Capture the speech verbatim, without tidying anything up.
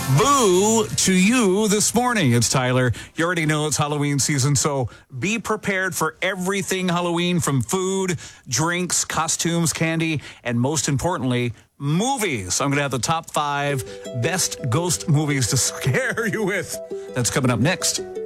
Boo to you this morning. It's Tyler. You already know it's Halloween season, so be prepared for everything Halloween, from food, drinks, costumes, candy, and most importantly, movies. I'm going to have the top five best ghost movies to scare you with. That's coming up next.